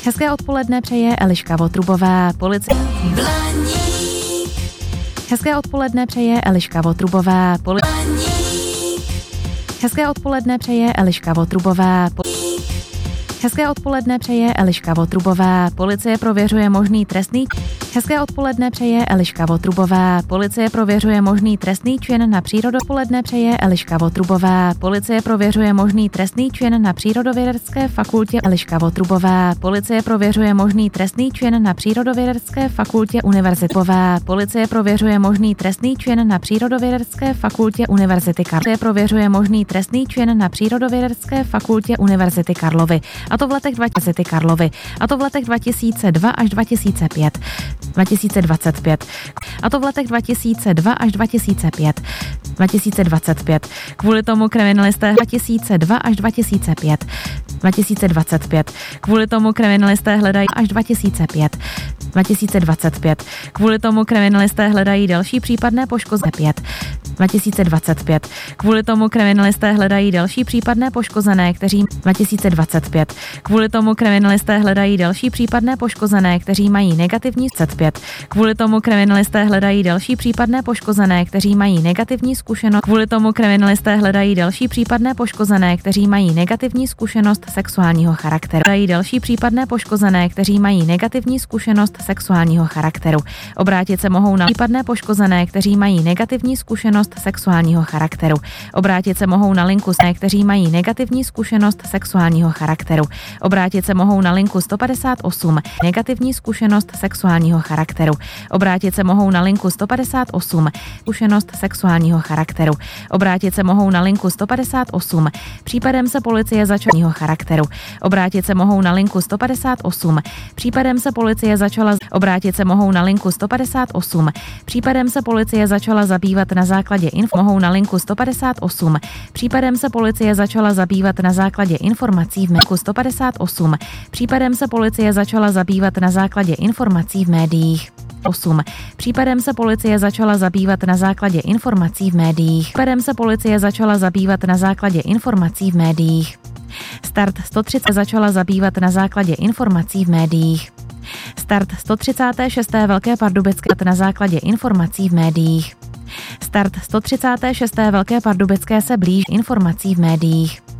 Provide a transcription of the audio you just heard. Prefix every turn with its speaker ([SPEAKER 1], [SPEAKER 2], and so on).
[SPEAKER 1] Hezké odpoledne přeje Eliška Votrubová, policie. Hezké odpoledne přeje Eliška Votrubová, Hezké odpoledne přeje Eliška Votrubová, Hezké odpoledne přeje Eliška Votrubová, policie prověřuje možný trestný. Hezké odpoledne přeje Eliška Votrubová, policie prověřuje možný trestný čin na přírodopoledne přeje Eliška Votrubová, policie prověřuje možný trestný čin na Přírodovědecké fakultě Eliška Votrubová, policie prověřuje možný trestný čin na Přírodovědecké fakultě Univerzitová, policie prověřuje možný trestný čin na Přírodovědecké fakultě Univerzity Karlovy, prověřuje možný trestný čin na Přírodovědecké fakultě Univerzity Karlovy, a to v letech 2002 až 2005. 2025. A to v letech 2002 až 2005. 2025. Kvůli tomu kriminalisté 2002 až 2005. 2025. Kvůli tomu kriminalisté hledají až 2005. 2025. Kvůli tomu kriminalisté hledají další případné poškozené 5. 2025. Kvůli tomu kriminalisté hledají další případné poškozené, kteří 2025. Kvůli tomu kriminalisté hledají další případné poškozené, kteří mají negativní 5. Kvůli tomu kriminalisté hledají další případné poškozené, kteří mají negativní zkušenost. Kvůli tomu kriminalisté hledají další případné poškozené, kteří mají negativní zkušenost sexuálního charakteru. Hledají další případné poškozené, kteří mají negativní zkušenost sexuálního charakteru. Obrátit se mohou na případné poškozené, kteří mají negativní zkušenost sexuálního charakteru. Obrátit se mohou na linku kteří mají negativní zkušenost sexuálního charakteru. Obrátit se mohou na linku 158 negativní zkušenost sexuálního charakteru. Obrátit se mohou na linku 158 zkušenost sexuálního charakteru. Obrátit se mohou na linku 158 případem se policie začala charakteru. Obrátit se mohou na linku 158 případem se policie začala obrátit se mohou na linku 158 případem se policie začala zabývat na základě mohou na linku 158 případem se policie začala zabývat na základě informací v linku 158 případem se policie začala zabývat na základě informací v médiích. 8. Případem se policie začala zabývat na základě informací v médiích. Případem se policie začala zabývat na základě informací v médiích. Start 130 začala zabývat na základě informací v médiích. Start 136. Velké Pardubické na základě informací v médiích. Start 136. Velké Pardubické se blíží informací v médiích.